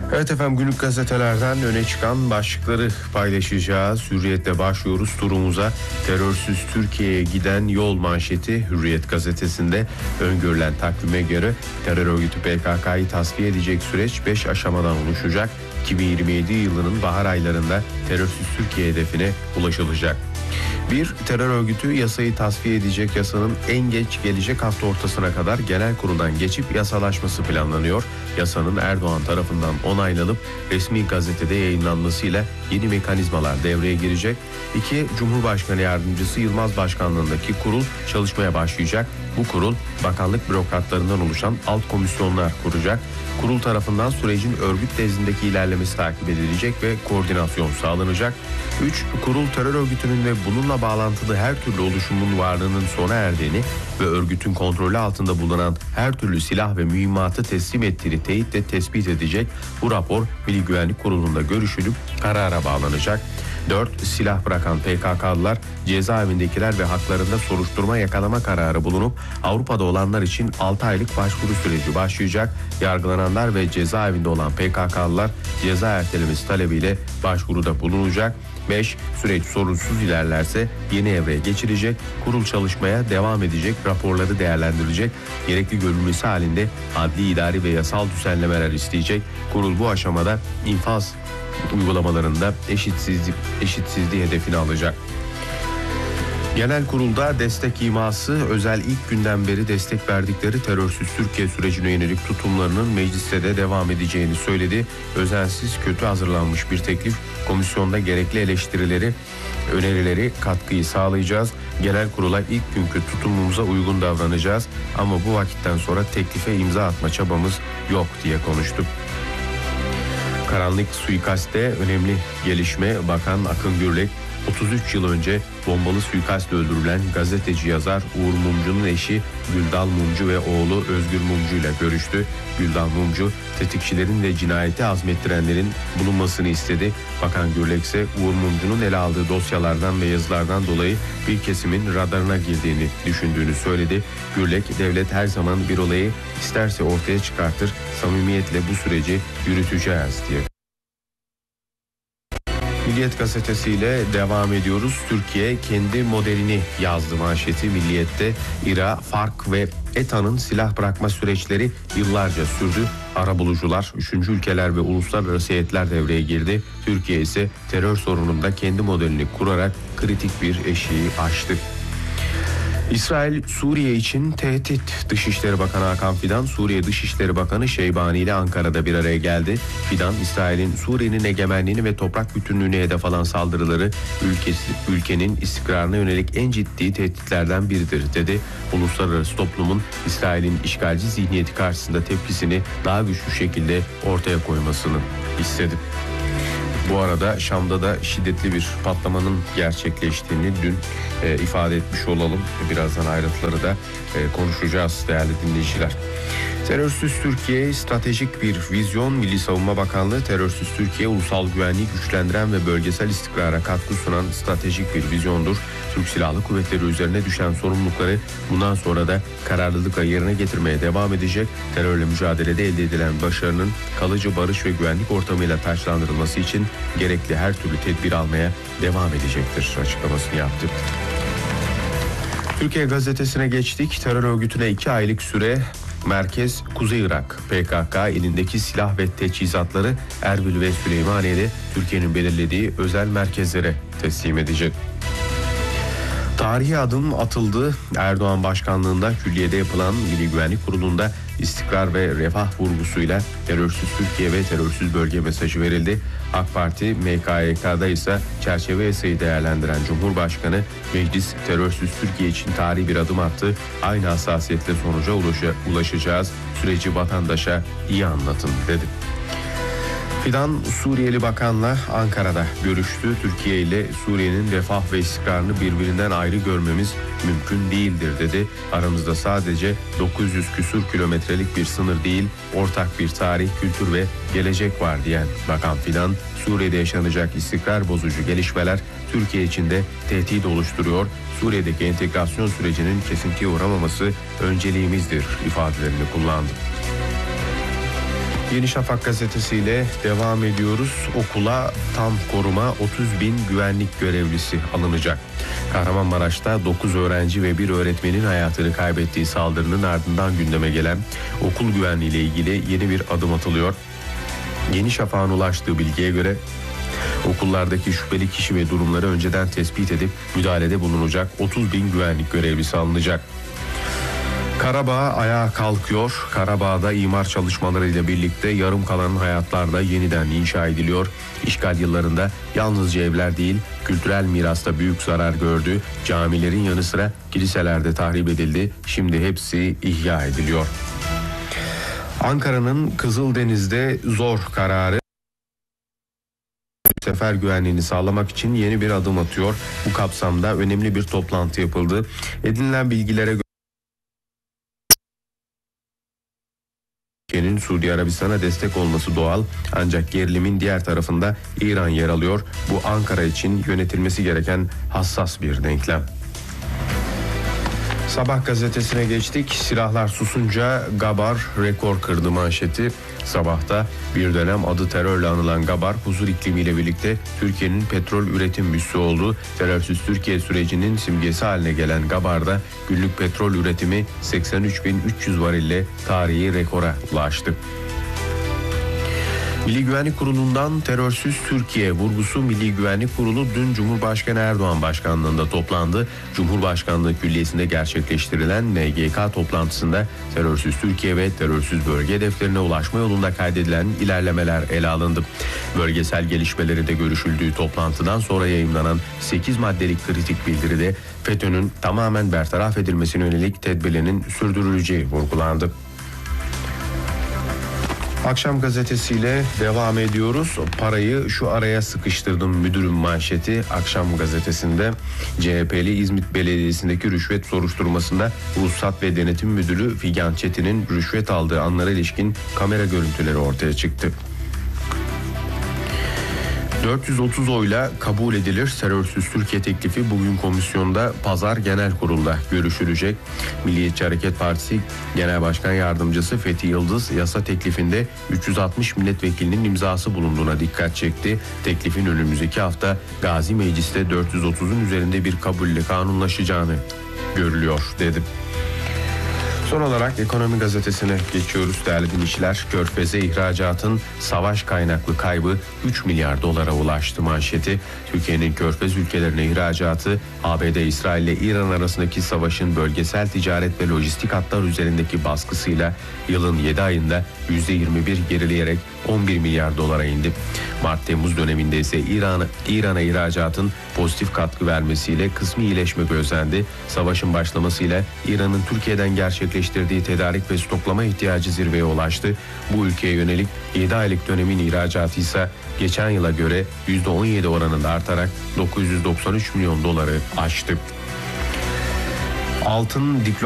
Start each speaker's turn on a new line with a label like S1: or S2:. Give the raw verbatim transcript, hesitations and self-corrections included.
S1: Evet efendim, günlük gazetelerden öne çıkan başlıkları paylaşacağız. Hürriyet'le başlıyoruz turumuza. Terörsüz Türkiye'ye giden yol manşeti Hürriyet gazetesinde. Öngörülen takvime göre terör örgütü P K K'yı tasfiye edecek süreç beş aşamadan oluşacak. iki bin yirmi yedi yılının bahar aylarında terörsüz Türkiye hedefine ulaşılacak. Bir, terör örgütü yasayı tasfiye edecek. Yasanın en geç gelecek hafta ortasına kadar genel kuruldan geçip yasalaşması planlanıyor. Yasanın Erdoğan tarafından onaylanıp resmi gazetede yayınlanmasıyla yeni mekanizmalar devreye girecek. İki, Cumhurbaşkanı Yardımcısı Yılmaz Başkanlığındaki kurul çalışmaya başlayacak. Bu kurul bakanlık bürokratlarından oluşan alt komisyonlar kuracak. Kurul tarafından sürecin örgüt nezdindeki ilerlemesi takip edilecek ve koordinasyon sağlanacak. üç. Kurul terör örgütünün ve bununla bağlantılı her türlü oluşumun varlığının sona erdiğini ve örgütün kontrolü altında bulunan her türlü silah ve mühimmatı teslim ettiğini teyitle tespit edecek. Bu rapor Milli Güvenlik Kurulu'nda görüşülüp karara bağlanacak. dört. Silah bırakan P K K'lılar, cezaevindekiler ve haklarında soruşturma yakalama kararı bulunup Avrupa'da olanlar için altı aylık başvuru süreci başlayacak. Yargılananlar ve cezaevinde olan P K K'lılar ceza ertelemesi talebiyle başvuruda bulunacak. beş. Süreç sorunsuz ilerlerse yeni evreye geçilecek. Kurul çalışmaya devam edecek. Raporları değerlendirilecek. Gerekli görülmesi halinde adli, idari ve yasal düzenlemeler isteyecek. Kurul bu aşamada infaz uygulamalarında eşitsizlik, eşitsizliği hedefine alacak. Genel kurulda destek iması, özel ilk günden beri destek verdikleri terörsüz Türkiye sürecine yönelik tutumlarının mecliste de devam edeceğini söyledi. Özensiz, kötü hazırlanmış bir teklif. Komisyonda gerekli eleştirileri, önerileri, katkıyı sağlayacağız. Genel kurula ilk günkü tutumumuza uygun davranacağız. Ama bu vakitten sonra teklife imza atma çabamız yok diye konuştu. Karanlık suikastte önemli gelişme. Bakan Akın Gürlek, otuz üç yıl önce bombalı suikastle öldürülen gazeteci yazar Uğur Mumcu'nun eşi Güldal Mumcu ve oğlu Özgür Mumcu ile görüştü. Güldal Mumcu, tetikçilerin ve cinayeti azmettirenlerin bulunmasını istedi. Bakan Gürlek ise Uğur Mumcu'nun ele aldığı dosyalardan ve yazılardan dolayı bir kesimin radarına girdiğini düşündüğünü söyledi. Gürlek, devlet her zaman bir olayı isterse ortaya çıkartır, samimiyetle bu süreci yürüteceğiz diye. Milliyet gazetesiyle devam ediyoruz. Türkiye kendi modelini yazdı manşeti Milliyet'te. İRA, FARC ve E T A'nın silah bırakma süreçleri yıllarca sürdü. Arabulucular, üçüncü ülkeler ve uluslararası heyetler devreye girdi. Türkiye ise terör sorununda kendi modelini kurarak kritik bir eşiği aştı. İsrail, Suriye için tehdit. Dışişleri Bakanı Hakan Fidan, Suriye Dışişleri Bakanı Şeybani ile Ankara'da bir araya geldi. Fidan, İsrail'in Suriye'nin egemenliğini ve toprak bütünlüğüne hedef alan saldırıları ülkesi, ülkenin istikrarına yönelik en ciddi tehditlerden biridir dedi. Uluslararası toplumun İsrail'in işgalci zihniyeti karşısında tepkisini daha güçlü şekilde ortaya koymasını istedi. Bu arada Şam'da da şiddetli bir patlamanın gerçekleştiğini dün e, ifade etmiş olalım. Birazdan ayrıntıları da e, konuşacağız değerli dinleyiciler. Terörsüz Türkiye stratejik bir vizyon. Milli Savunma Bakanlığı, terörsüz Türkiye ulusal güvenliği güçlendiren ve bölgesel istikrara katkı sunan stratejik bir vizyondur. Türk Silahlı Kuvvetleri üzerine düşen sorumlulukları bundan sonra da kararlılıkla yerine getirmeye devam edecek. Terörle mücadelede elde edilen başarının kalıcı barış ve güvenlik ortamıyla taçlandırılması için gerekli her türlü tedbir almaya devam edecektir açıklamasını yaptı. Türkiye Gazetesi'ne geçtik. Terör örgütüne iki aylık süre. Merkez Kuzey Irak. P K K elindeki silah ve teçhizatları Erbil ve Süleymaniye'de Türkiye'nin belirlediği özel merkezlere teslim edecek. Tarihi adım atıldı. Erdoğan başkanlığında külliyede yapılan Milli Güvenlik Kurulu'nda istikrar ve refah vurgusuyla terörsüz Türkiye ve terörsüz bölge mesajı verildi. AK Parti M K Y K'da ise çerçeve yasayı değerlendiren Cumhurbaşkanı, meclis terörsüz Türkiye için tarihi bir adım attı. Aynı hassasiyetle sonuca ulaşacağız. Süreci vatandaşa iyi anlatın dedi. Fidan, Suriyeli Bakan'la Ankara'da görüştü. Türkiye ile Suriye'nin refah ve istikrarını birbirinden ayrı görmemiz mümkün değildir dedi. Aramızda sadece dokuz yüz küsur kilometrelik bir sınır değil, ortak bir tarih, kültür ve gelecek var diyen Bakan Fidan, Suriye'de yaşanacak istikrar bozucu gelişmeler Türkiye için de tehdit oluşturuyor. Suriye'deki entegrasyon sürecinin kesintiye uğramaması önceliğimizdir ifadelerini kullandı. Yeni Şafak gazetesiyle devam ediyoruz. Okula tam koruma otuz bin güvenlik görevlisi alınacak. Kahramanmaraş'ta dokuz öğrenci ve bir öğretmenin hayatını kaybettiği saldırının ardından gündeme gelen okul güvenliği ile ilgili yeni bir adım atılıyor. Yeni Şafak'ın ulaştığı bilgiye göre okullardaki şüpheli kişi ve durumları önceden tespit edip müdahalede bulunacak otuz bin güvenlik görevlisi alınacak. Karabağ ayağa kalkıyor. Karabağ'da imar çalışmalarıyla birlikte yarım kalan hayatlar da yeniden inşa ediliyor. İşgal yıllarında yalnızca evler değil, kültürel mirasta büyük zarar gördü. Camilerin yanı sıra kiliseler de tahrip edildi. Şimdi hepsi ihya ediliyor. Ankara'nın Kızıldeniz'de zor kararı sefer güvenliğini sağlamak için yeni bir adım atıyor. Bu kapsamda önemli bir toplantı yapıldı. Edinilen bilgilere göre Türkiye'nin Suudi Arabistan'a destek olması doğal, ancak gerilimin diğer tarafında İran yer alıyor. Bu Ankara için yönetilmesi gereken hassas bir denklem. Sabah gazetesine geçtik. Silahlar susunca Gabar rekor kırdı manşeti. Sabahta bir dönem adı terörle anılan Gabar, huzur iklimiyle birlikte Türkiye'nin petrol üretim üssü oldu. Terörsüz Türkiye sürecinin simgesi haline gelen Gabar'da günlük petrol üretimi seksen üç bin üç yüz varille tarihi rekora ulaştı. Milli Güvenlik Kurulu'ndan terörsüz Türkiye vurgusu. Milli Güvenlik Kurulu dün Cumhurbaşkanı Erdoğan başkanlığında toplandı. Cumhurbaşkanlığı Külliyesi'nde gerçekleştirilen N G K toplantısında terörsüz Türkiye ve terörsüz bölge hedeflerine ulaşma yolunda kaydedilen ilerlemeler ele alındı. Bölgesel gelişmeleri de görüşüldüğü toplantıdan sonra yayımlanan sekiz maddelik kritik bildiride FETÖ'nün tamamen bertaraf edilmesine yönelik tedbirlerin sürdürüleceği vurgulandı. Akşam gazetesiyle devam ediyoruz. Parayı şu araya sıkıştırdım müdürüm manşeti Akşam gazetesinde. C H P'li İzmit Belediyesi'ndeki rüşvet soruşturmasında Ruhsat ve Denetim Müdürü Figen Çetin'in rüşvet aldığı anlara ilişkin kamera görüntüleri ortaya çıktı. dört yüz otuz oyla kabul edilir. Terörsüz Türkiye teklifi bugün komisyonda Pazar Genel Kurul'da görüşülecek. Milliyetçi Hareket Partisi Genel Başkan Yardımcısı Fethi Yıldız yasa teklifinde üç yüz altmış milletvekilinin imzası bulunduğuna dikkat çekti. Teklifin önümüzdeki hafta Gazi Meclis'te dört yüz otuzun üzerinde bir kabulle kanunlaşacağını görülüyor dedi. Son olarak Ekonomi Gazetesi'ne geçiyoruz değerli dinleyiciler. Körfez'e ihracatın savaş kaynaklı kaybı üç milyar dolara ulaştı manşeti. Türkiye'nin Körfez ülkelerine ihracatı A B D, İsrail ile İran arasındaki savaşın bölgesel ticaret ve lojistik hatlar üzerindeki baskısıyla yılın yedi ayında yüzde yirmi bir gerileyerek on bir milyar dolara indi. Mart-Temmuz döneminde ise İran'a İran'a ihracatın pozitif katkı vermesiyle kısmi iyileşme gözlendi. Savaşın başlamasıyla İran'ın Türkiye'den gerçekleştirdiği tedarik ve stoklama ihtiyacı zirveye ulaştı. Bu ülkeye yönelik yedi aylık dönemin ihracatı ise geçen yıla göre yüzde on yedi oranında artarak dokuz yüz doksan üç milyon doları aştı. Altın diploma